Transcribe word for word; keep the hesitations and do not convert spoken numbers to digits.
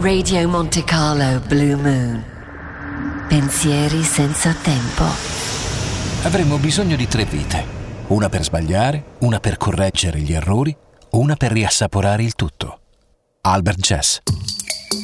Radio Monte Carlo Blue Moon. Pensieri senza tempo. Avremmo bisogno di tre vite. Una per sbagliare, una per correggere gli errori, una per riassaporare il tutto. Albert Jess.